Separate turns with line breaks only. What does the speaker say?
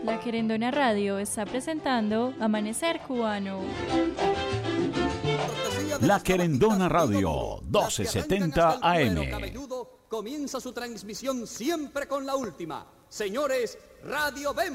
La Querendona Radio está presentando Amanecer Cubano.
La Querendona Radio, 1270 AM.
Comienza su transmisión siempre con la última. Señores, Radio Vemos.